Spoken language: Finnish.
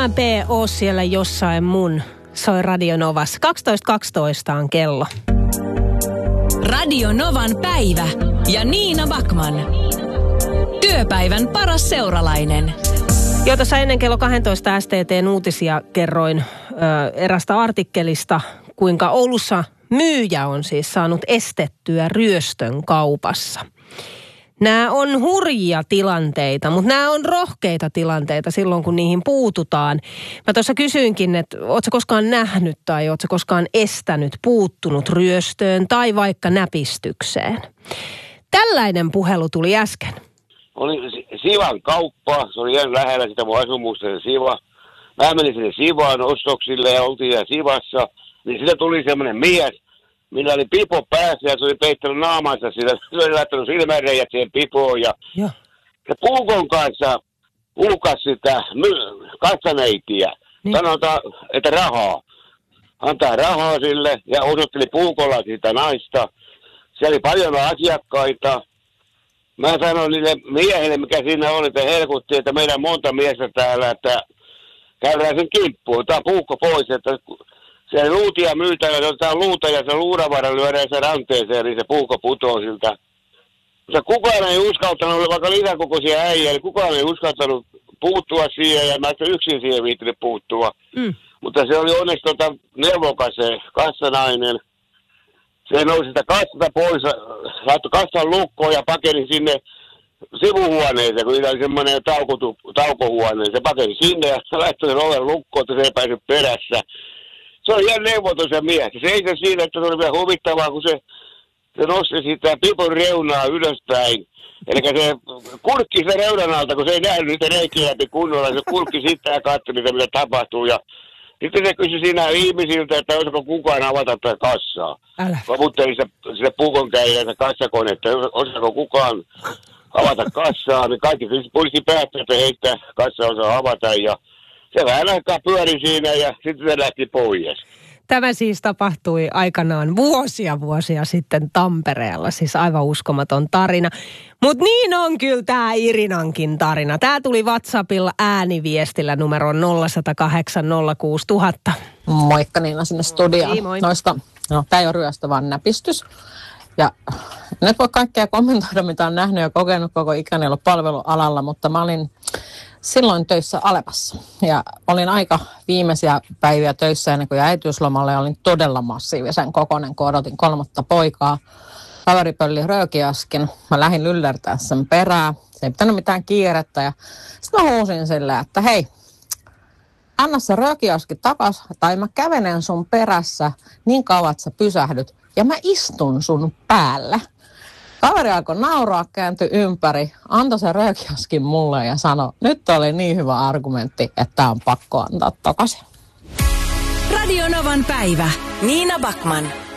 MP, oo siellä jossain mun. Soi Radio Novassa. 12.12 on kello. Radio Novan päivä ja Niina Backman. Työpäivän paras seuralainen. Jo tuossa ennen kello 12 STT:n uutisia kerroin erästä artikkelista, kuinka Oulussa myyjä on siis saanut estettyä ryöstön kaupassa. Nämä on hurjia tilanteita, mutta nämä on rohkeita tilanteita silloin, kun niihin puututaan. Mä tuossa kysyinkin, että ootko koskaan nähnyt tai ootko koskaan estänyt, puuttunut ryöstöön tai vaikka näpistykseen. Tällainen puhelu tuli äsken. Oli Sivan kauppa, se oli ihan lähellä sitä mun asumusta se Siva. Mä menin sinne Sivaan ostoksille ja oltiin siellä Sivassa, niin siitä tuli semmoinen mies, millä oli pipo päässä ja se oli peittänyt naamansa sillä. Se oli laittanut silmäreijät siihen pipoon ja puukon kanssa ulkas sitä kassaneitiä. Niin. Sanotaan, että rahaa. Antaa rahaa sille ja osoitteli puukolla sitä naista. Siellä oli paljon asiakkaita. Mä sanoin niille miehille, mikä siinä oli, että helkutti, että meidän monta miestä täällä, että käydään sen kimppuun. Tämä puukko pois, että se luutia myytään, otetaan luuta ja se luuravara lyödään se ranteeseen, niin se puukko putoo siltä. Mutta kukaan ei uskaltanut, vaikka lisäkokoisia äijä, niin kukaan ei uskaltanut puuttua siihen ja mä yksin siihen viittinyt puuttua. Mutta se oli onneksi neuvokas se kassanainen. Se nousi sitä kassasta pois, laittoi kassan lukkoon ja pakeni sinne sivuhuoneeseen, kun niitä oli semmoinen taukohuone. Se pakeni sinne ja laittoi sen oven lukkoon, että se ei pääse perässä. Se oli ihan neuvoton se mies. Se ei se siinä, että se oli vielä huvittavaa, kun se nosti sitä pipon reunaa ylöspäin. Eli se kurkki sen reunan alta, kun se ei nähnyt niitä reikiä läpi kunnolla. Se kurkki sitten ja katsoi niitä, mitä tapahtuu. Ja sitten se kysyi siinä ihmisiltä, että olisiko kukaan avata tätä kassaa. Vaputteli sitä puukonkäijänsä kassakonetta, olisiko kukaan avata kassaa. Niin kaikki poliisi päätti, että heistä kassa osaa avata. Ja se vähän aikaa pyöri siinä ja sitten se lähti pois. Tämä siis tapahtui aikanaan vuosia sitten Tampereella. Siis aivan uskomaton tarina. Mutta niin on kyllä tämä Irinankin tarina. Tämä tuli WhatsAppilla ääniviestillä numeroon 0108 06000. Moikka Niina sinne studioon. Niin, moi. Tämä ei ole ryöstö, vaan näpistys. Ja nyt voi kaikkea kommentoida, mitä on nähnyt ja kokenut koko ikäni ollut palvelualalla, mutta mä olin silloin töissä Alepassa. Ja olin aika viimeisiä päiviä töissä ennen kuin äitiyslomalle ja olin todella massiivisen kokoinen, kun odotin 3. poikaa. Kaveri pölli röökiaskin. Mä lähdin yllertää sen perään. Se ei pitänyt mitään kiirettä. Ja sitten mä huusin silleen, että hei, anna se röökiaski takas tai mä kävenen sun perässä niin kauan, että sä pysähdyt. Ja mä istun sun päällä. Kaveri alkoi nauraa, kääntyi ympäri, antoi sen röökiaskin mulle ja sanoi, nyt oli niin hyvä argumentti, että tää on pakko antaa takaisin. Radio Novan päivä. Niina Backman.